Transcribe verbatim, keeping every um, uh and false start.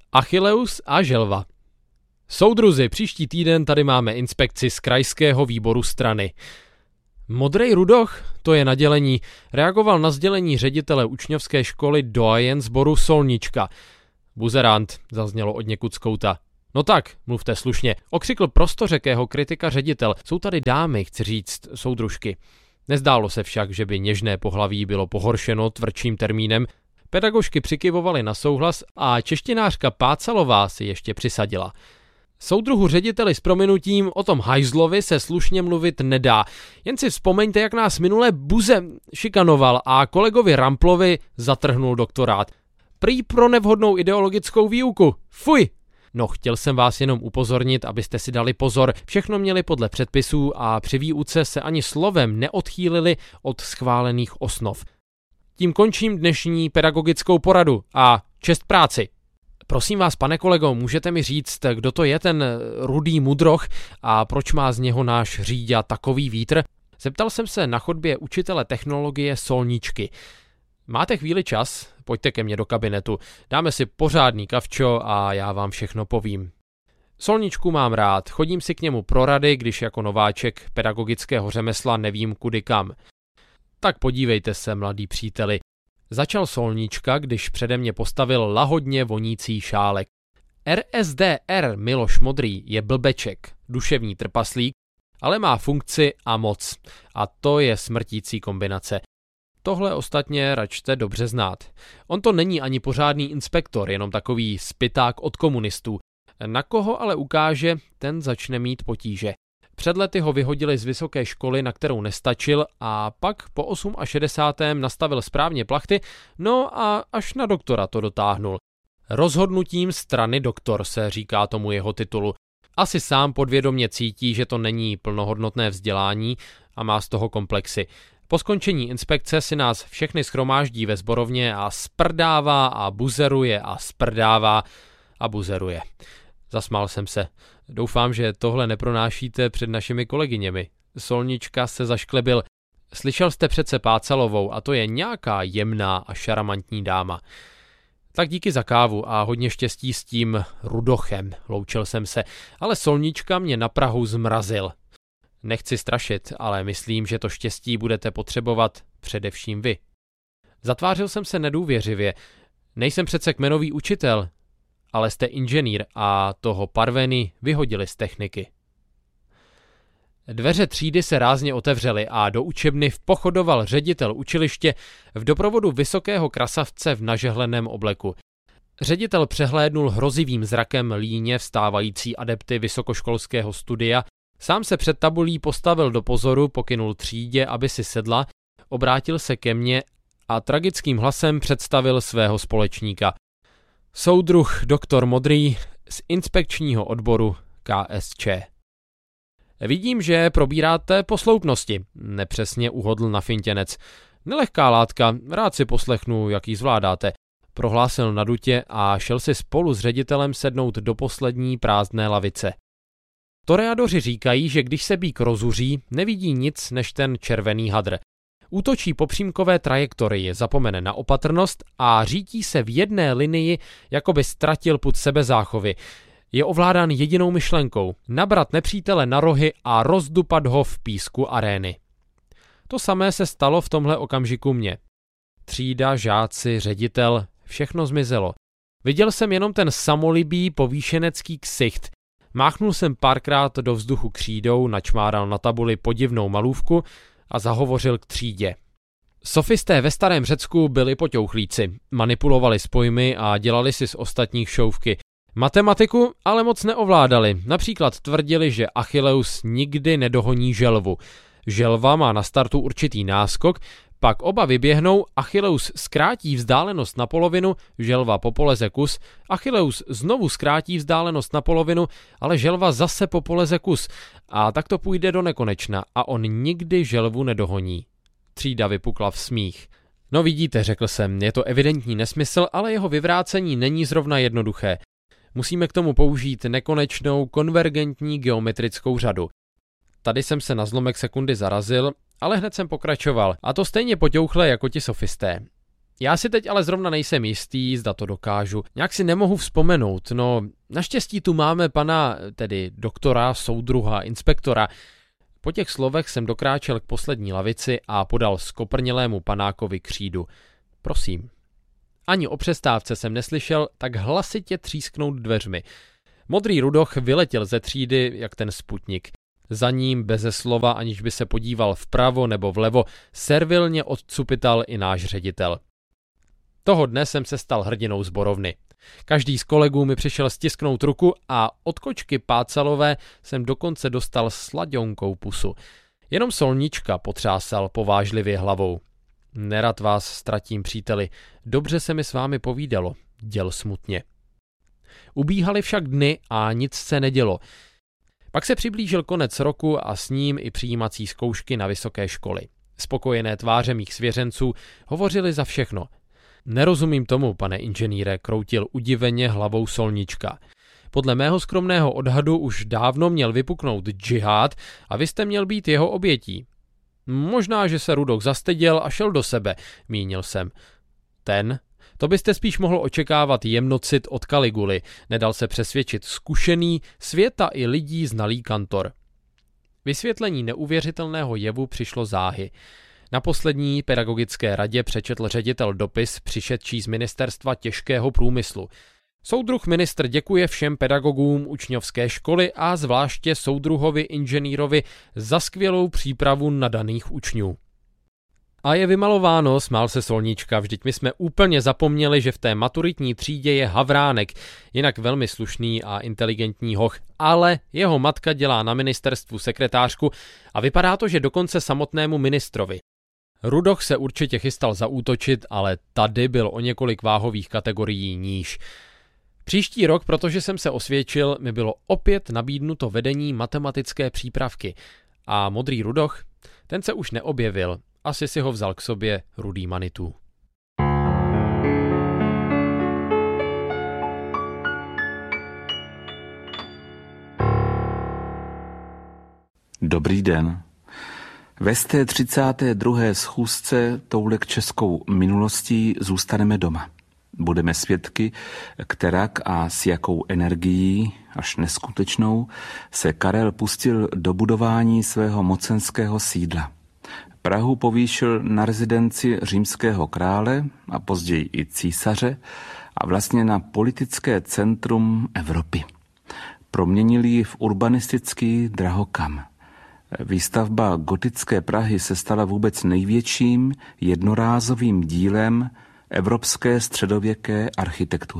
Achilleus a želva. Soudruzi, příští týden tady máme inspekci z krajského výboru strany. Modrej rudoch, to je nadělení, reagoval na sdělení ředitele učňovské školy doajen sboru Solnička. Buzerant, zaznělo od někud z kouta. No tak, mluvte slušně, okřikl prostořekého kritika ředitel. Jsou tady dámy, chci říct, soudružky. Nezdálo se však, že by něžné pohlaví bylo pohoršeno tvrdším termínem. Pedagožky přikyvovaly na souhlas a češtinářka Pácalová si ještě přisadila. Soudruhu řediteli s prominutím, o tom hajzlovi se slušně mluvit nedá. Jen si vzpomeňte, jak nás minule Buze šikanoval a kolegovi Ramplovi zatrhnul doktorát. Prý pro nevhodnou ideologickou výuku. Fuj! No, chtěl jsem vás jenom upozornit, abyste si dali pozor. Všechno měli podle předpisů a při výuce se ani slovem neodchýlili od schválených osnov. Tím končím dnešní pedagogickou poradu a čest práci. Prosím vás, pane kolego, můžete mi říct, kdo to je ten rudý mudroch a proč má z něho náš říďa takový vítr? Zeptal jsem se na chodbě učitele technologie Solničky. Máte chvíli čas? Pojďte ke mně do kabinetu. Dáme si pořádný kavčo a já vám všechno povím. Solničku mám rád, chodím si k němu pro rady, když jako nováček pedagogického řemesla nevím kudy kam. Tak podívejte se, mladý příteli. Začal Solnička, když přede mě postavil lahodně vonící šálek. R S D R Miloš Modrý je blbeček, duševní trpaslík, ale má funkci a moc. A to je smrtící kombinace. Tohle ostatně račte dobře znát. On to není ani pořádný inspektor, jenom takový spyták od komunistů. Na koho ale ukáže, ten začne mít potíže. Před lety ho vyhodili z vysoké školy, na kterou nestačil, a pak po šedesátém osmém nastavil správně plachty, no a až na doktora to dotáhnul. Rozhodnutím strany doktor se říká tomu jeho titulu. Asi sám podvědomě cítí, že to není plnohodnotné vzdělání a má z toho komplexy. Po skončení inspekce si nás všechny shromáždí ve sborovně a sprdává a buzeruje a sprdává a buzeruje. Zasmál jsem se. Doufám, že tohle nepronášíte před našimi kolegyněmi. Solnička se zašklebil. Slyšel jste přece Pácalovou a to je nějaká jemná a šaramantní dáma. Tak díky za kávu a hodně štěstí s tím rudochem, loučil jsem se, ale Solnička mě na prahu zmrazil. Nechci strašit, ale myslím, že to štěstí budete potřebovat především vy. Zatvářil jsem se nedůvěřivě. Nejsem přece kmenový učitel, ale jste inženýr a toho Parveny vyhodili z techniky. Dveře třídy se rázně otevřely a do učebny vpochodoval ředitel učiliště v doprovodu vysokého krasavce v nažehleném obleku. Ředitel přehlédnul hrozivým zrakem líně vstávající adepty vysokoškolského studia, sám se před tabulí postavil do pozoru, pokynul třídě, aby si sedla, obrátil se ke mně a tragickým hlasem představil svého společníka. Soudruh doktor Modrý z inspekčního odboru K S Č. Vidím, že probíráte posloupnosti, nepřesně uhodl na fintěnec. Nelehká látka, rád si poslechnu, jak ji zvládáte, prohlásil nadutě a šel si spolu s ředitelem sednout do poslední prázdné lavice. Toreadoři říkají, že když se býk rozuří, nevidí nic než ten červený hadr. Útočí po přímkové trajektorii, zapomene na opatrnost a řítí se v jedné linii, jako by ztratil pud sebezáchovy. Je ovládán jedinou myšlenkou – nabrat nepřítele na rohy a rozdupat ho v písku arény. To samé se stalo v tomhle okamžiku mně. Třída, žáci, ředitel, všechno zmizelo. Viděl jsem jenom ten samolibý povýšenecký ksicht. Máchnul jsem párkrát do vzduchu křídou, načmáral na tabuli podivnou malůvku a zahovořil k třídě. Sofisté ve starém Řecku byli poťouchlíci, manipulovali s pojmy a dělali si z ostatních šouvky. Matematiku ale moc neovládali, například tvrdili, že Achilleus nikdy nedohoní želvu. Želva má na startu určitý náskok, pak oba vyběhnou, Achilleus zkrátí vzdálenost na polovinu, želva popoleze kus, Achilleus znovu zkrátí vzdálenost na polovinu, ale želva zase popoleze kus a tak to půjde do nekonečna a on nikdy želvu nedohoní. Třída vypukla v smích. No vidíte, řekl jsem, je to evidentní nesmysl, ale jeho vyvrácení není zrovna jednoduché. Musíme k tomu použít nekonečnou konvergentní geometrickou řadu. Tady jsem se na zlomek sekundy zarazil, ale hned jsem pokračoval, a to stejně poťouchle jako ti sofisté. Já si teď ale zrovna nejsem jistý, zda to dokážu. Nějak si nemohu vzpomenout. No, naštěstí tu máme pana, tedy doktora, soudruha, inspektora. Po těch slovech jsem dokráčel k poslední lavici a podal skoprnělému panákovi křídu. Prosím. Ani o přestávce jsem neslyšel tak hlasitě třísknout dveřmi. Modrý rudoch vyletěl ze třídy jak ten Sputnik. Za ním beze slova, aniž by se podíval vpravo nebo vlevo, servilně odcupital i náš ředitel. Toho dne jsem se stal hrdinou sborovny. Každý z kolegů mi přišel stisknout ruku a od kočky Pácalové jsem dokonce dostal slaďonkou pusu. Jenom Solnička potřásal povážlivě hlavou. Nerad vás ztratím, příteli, dobře se mi s vámi povídalo, děl smutně. Ubíhaly však dny a nic se nedělo. Pak se přiblížil konec roku a s ním i přijímací zkoušky na vysoké školy. Spokojené tváře mých svěřenců hovořily za všechno. Nerozumím tomu, pane inženýre, kroutil udiveně hlavou Solnička. Podle mého skromného odhadu už dávno měl vypuknout džihád a vy jste měl být jeho obětí. Možná, že se Rudoch zastyděl a šel do sebe, mínil jsem. Ten? To byste spíš mohl očekávat jemnocit od Kaliguly, nedal se přesvědčit zkušený, světa i lidí znalý kantor. Vysvětlení neuvěřitelného jevu přišlo záhy. Na poslední pedagogické radě přečetl ředitel dopis přišedčí z ministerstva těžkého průmyslu. Soudruh ministr děkuje všem pedagogům učňovské školy a zvláště soudruhovi inženýrovi za skvělou přípravu nadaných učňů. A je vymalováno, smál se Solnička, vždyť my jsme úplně zapomněli, že v té maturitní třídě je Havránek, jinak velmi slušný a inteligentní hoch, ale jeho matka dělá na ministerstvu sekretářku a vypadá to, že dokonce samotnému ministrovi. Rudoch se určitě chystal zaútočit, ale tady byl o několik váhových kategorií níž. Příští rok, protože jsem se osvědčil, mi bylo opět nabídnuto vedení matematické přípravky. A modrý Rudoch, ten se už neobjevil, asi si ho vzal k sobě rudý Manitou. Dobrý den. Ve té třicáté druhé schůzce toulek českou minulostí zůstaneme doma. Budeme svědky, kterak a s jakou energií, až neskutečnou, se Karel pustil do budování svého mocenského sídla. Prahu povýšil na rezidenci římského krále a později i císaře a vlastně na politické centrum Evropy. Proměnil ji v urbanistický drahokam. Výstavba gotické Prahy se stala vůbec největším jednorázovým dílem evropské středověké architektury.